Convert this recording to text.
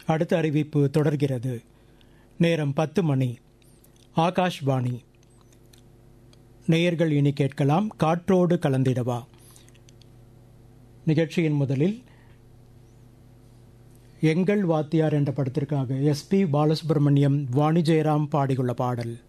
அடுத்த அறிவிப்பு தொடர்கிறது. நேரம் 10 மணி. ஆகாஷ்வாணி. நேயர்கள் இனி கேட்கலாம் காற்றோடு கலந்திடவா. நிகழ்ச்சியின் முதலில் எங்கள் வாத்தியார் என்ற படத்திற்காக SP பாலசுப்ரமணியம், வாணி ஜெயராம் பாடியுள்ள பாடல்.